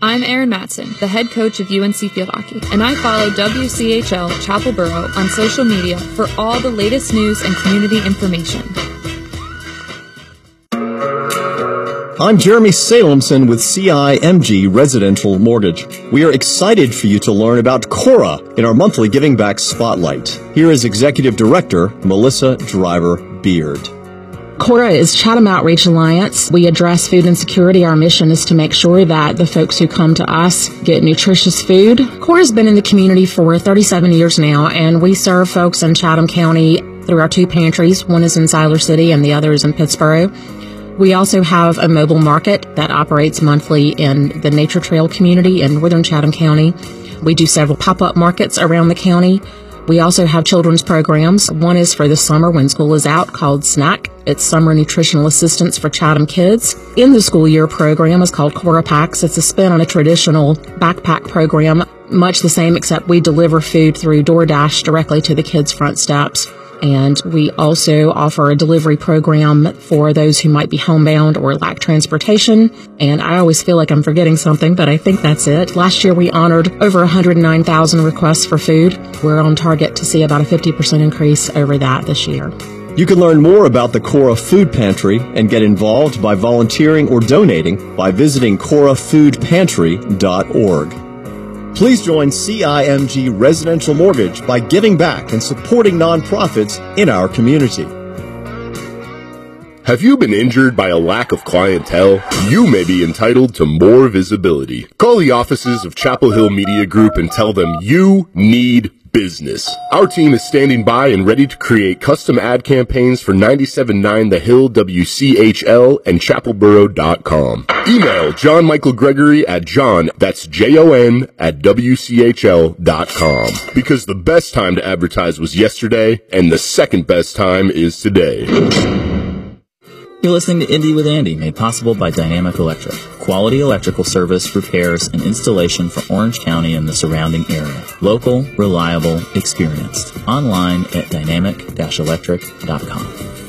I'm Erin Matson, the head coach of UNC Field Hockey, and I follow WCHL Chapelboro on social media for all the latest news and community information. I'm Jeremy Salemson with CIMG Residential Mortgage. We are excited for you to learn about Cora in our monthly Giving Back Spotlight. Here is Executive Director Melissa Driver-Beard. Cora is Chatham Outreach Alliance. We address food insecurity. Our mission is to make sure that the folks who come to us get nutritious food. Cora's been in the community for 37 years now, and we serve folks in Chatham County through our two pantries. One is in Siler City and the other is in Pittsboro. We also have a mobile market that operates monthly in the Nature Trail community in northern Chatham County. We do several pop-up markets around the county. We also have children's programs. One is for the summer when school is out called SNAC. It's Summer Nutritional Assistance for Chatham Kids. In the school year program is called Cora Packs. It's a spin on a traditional backpack program, much the same except we deliver food through DoorDash directly to the kids' front steps. And we also offer a delivery program for those who might be homebound or lack transportation. And I always feel like I'm forgetting something, but I think that's it. Last year we honored over 109,000 requests for food. We're on target to see about a 50% increase over that this year. You can learn more about the Cora Food Pantry and get involved by volunteering or donating by visiting corafoodpantry.org. Please join CIMG Residential Mortgage by giving back and supporting nonprofits in our community. Have you been injured by a lack of clientele? You may be entitled to more visibility. Call the offices of Chapel Hill Media Group and tell them you need business. Our team is standing by and ready to create custom ad campaigns for 97.9 The Hill, WCHL, and chapelboro.com. Email John Michael Gregory at John, that's Jon, at WCHL.com. Because the best time to advertise was yesterday, and the second best time is today. You're listening to Indie with Andy, made possible by Dynamic Electric. Quality electrical service, repairs, and installation for Orange County and the surrounding area. Local, reliable, experienced. Online at dynamic-electric.com.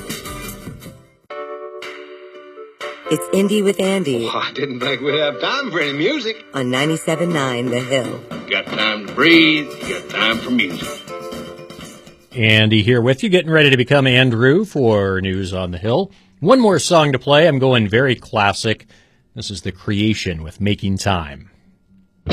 It's Indie with Andy. Oh, I didn't think we'd have time for any music. On 97.9 The Hill. You got time to breathe, you got time for music. Andy here with you, getting ready to become Andrew for News on the Hill. One more song to play. I'm going very classic. This is The Creation with Making Time.